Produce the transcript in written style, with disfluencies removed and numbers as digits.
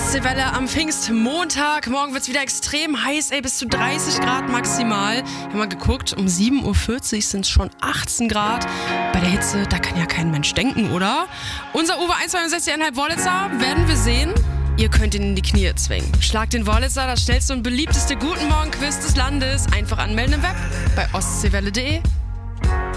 Ostseewelle am Pfingstmontag. Morgen wird es wieder extrem heiß, bis zu 30 Grad maximal. Wir haben mal geguckt, um 7.40 Uhr sind es schon 18 Grad. Bei der Hitze, da kann ja kein Mensch denken, oder? Unser Uwe 1,62,5 Wurlitzer, werden wir sehen. Ihr könnt ihn in die Knie zwingen. Schlagt den Wurlitzer, das schnellste und beliebteste Guten Morgen-Quiz des Landes. Einfach anmelden im Web bei ostseewelle.de.